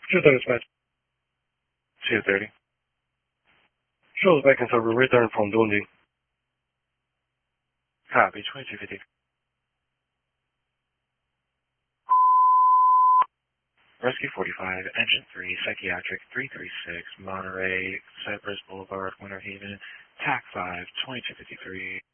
2:30 dispatch. 2:30. Shows vacant server return from Dundee. Copy, 2250. Rescue 45, Engine 3, Psychiatric 336, Monterey, Cypress Boulevard, Winter Haven, TAC 5, 2253.